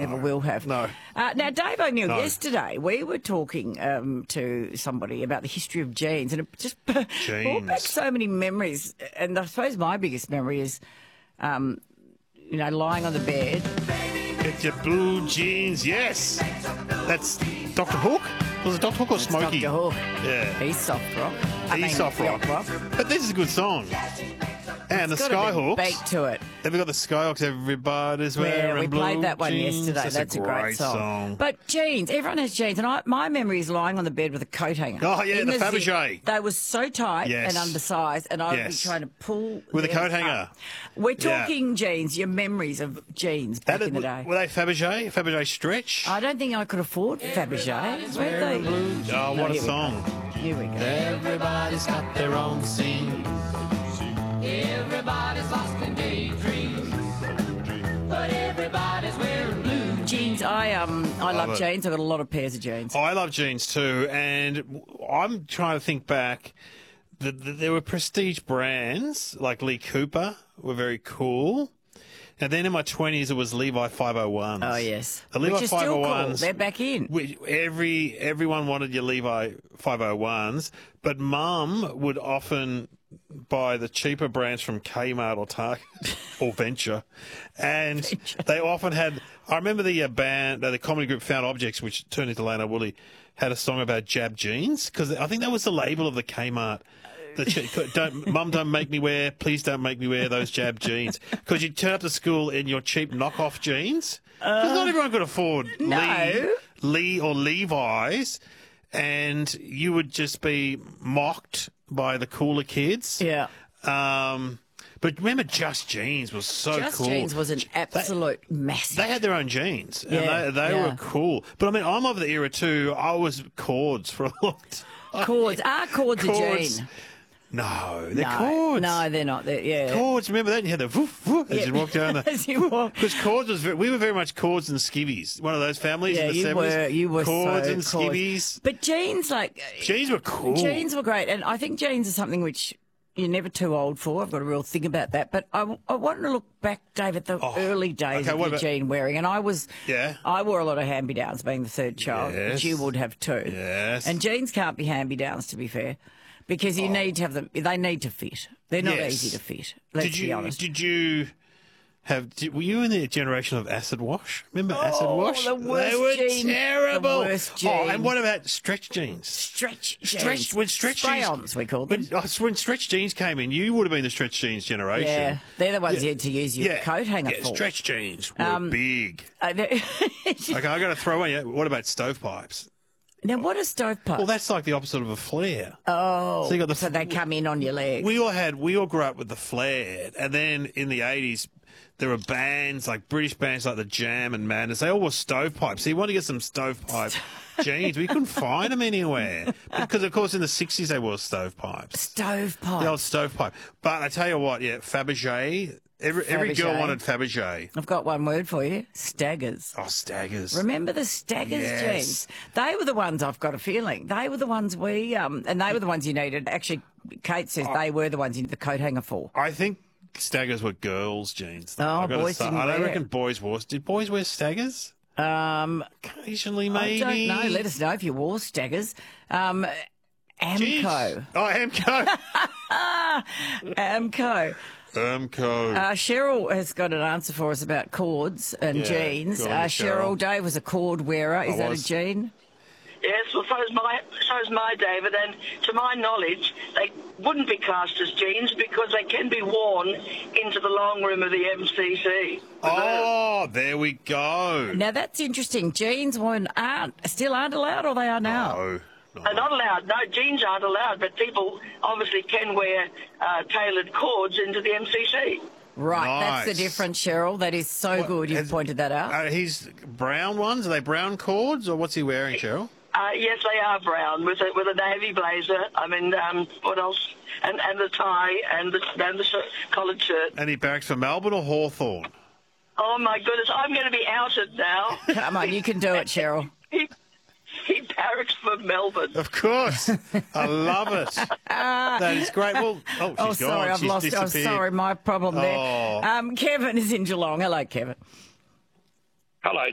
never will have. No. Now, Dave O'Neill, No. yesterday we were talking to somebody about the history of jeans, and it just brought back so many memories. And I suppose my biggest memory is, lying on the bed. Get your blue jeans, yes. That's Dr. Hook? Was it Dr. Hook or Smokey? Dr. Hook. Yeah. He's soft rock. He's soft rock. But this is a good song. And It's the got a bit of Skyhawks. beat to it. Have you got the Skyhawks? Everybody's wearing we blue played that one jeans. yesterday. That's a great song. But jeans, everyone has jeans, and my memory is lying on the bed with a coat hanger. Oh, yeah, In the zip. Fabergé. They were so tight Yes. and undersized, and I would be Yes. trying to pull With a them coat hanger. up. We're Yeah. talking jeans, your memories of jeans back in the day. Were they Fabergé? Fabergé Stretch? I don't think I could afford Fabergé. Were they? Oh, what a here we song. go. Here we go. Everybody's got their own scene. Everybody's lost in daydreams. But everybody's wearing blue. Jeans, I love it. jeans. I've got a lot of pairs of jeans. I love jeans too, and I'm trying to think back. There were prestige brands like Lee Cooper were very cool. And then in my 20s, it was Levi 501s. Oh, yes. The Levi Which is still cool. 501s. They're back in. Everyone wanted your Levi 501s, but Mum would often buy the cheaper brands from Kmart or Target or Venture, and they often had. I remember the band, the comedy group Found Objects, which turned into Lana Woolley, had a song about Jab jeans because I think that was the label of the Kmart. Mum, don't make me wear. Please don't make me wear those Jab jeans because you'd turn up to school in your cheap knockoff jeans. Because not everyone could afford Lee or Levi's, and you would just be mocked by the cooler kids. Yeah. But remember, Just Jeans was so Just cool. Jeans was an absolute massive. They had their own jeans, and Yeah, they yeah. were cool. But I mean, I'm of the era too. I was cords for a long time. Cords. Are cords a Cords. jean? No, they're cords. No, they're not. Yeah. Cords, remember that? You had the woof, woof as you walked down the... As you walk. Because cords was... we were very much cords and skivvies. One of those families in the 70s. You were cords so and skivvies. But jeans, Jeans were cool. Jeans were great. And I think jeans are something which you're never too old for. I've got a real thing about that. But I want to look back, Dave, at the early days of your jean wearing. And I wore a lot of hand-me-downs being the third child, which you would have too. Yes. And jeans can't be hand-me-downs, to be fair. Because you need to have them. They need to fit. They're not easy to fit. Let's be honest. Were you in the generation of acid wash? Remember acid wash? The worst they were jean. terrible. The worst jean. Oh, and what about stretch jeans? Stretch jeans. When stretch Spray-ons, jeans, we called them. when stretch jeans came in, you would have been the stretch jeans generation. Yeah, they're the ones you had to use your coat hanger for. Stretch jeans were big. Okay, I got to throw in. What about stovepipes? Now, what are stovepipes? Well, that's like the opposite of a flare. Oh, so, you got so they come in on your leg. We all grew up with the flare, and then in the 80s, there were bands like British bands like the Jam and Madness. They all wore stovepipes. So you want to get some stovepipe jeans. We couldn't find them anywhere because, of course, in the 60s they wore stovepipes. Stovepipe. The old stovepipe. But I tell you what, Fabergé. Every girl wanted Fabergé. I've got one word for you. Staggers. Oh, Staggers. Remember the Staggers jeans? They were the ones, I've got a feeling. They were the ones and they were the ones you needed. Actually, Kate says they were the ones you needed the coat hanger for. I think Staggers were girls' jeans. Oh, boys didn't I don't wear reckon boys wore. Did boys wear Staggers? Occasionally, maybe. I don't know. Let us know if you wore Staggers. Amco. Jeez. Oh, Amco. Amco. Cheryl has got an answer for us about cords and jeans. Go on, Cheryl, Dave was a cord wearer. Is that a jean? Yes, well, so is my David, and to my knowledge, they wouldn't be classed as jeans because they can be worn into the long room of the MCC. Oh, there we go. Now that's interesting. Jeans still aren't allowed, or they are now? No. They're not allowed. No, jeans aren't allowed, but people obviously can wear tailored cords into the MCC. Right, Nice. that's the difference, Cheryl. That is so good. You've pointed that out. His brown ones, are they brown cords, or what's he wearing, Cheryl? Yes, they are brown with a navy blazer. I mean, what else? And the tie and the collared shirt. And he barracks for Melbourne or Hawthorn? Oh my goodness, I'm going to be outed now. Come on, you can do it, Cheryl. He barracks for Melbourne. Of course. I love it. That is great. Well, she's gone. Sorry, I've She's lost. disappeared. Oh, sorry, my problem there. Kevin is in Geelong. Hello, Kevin. Hello,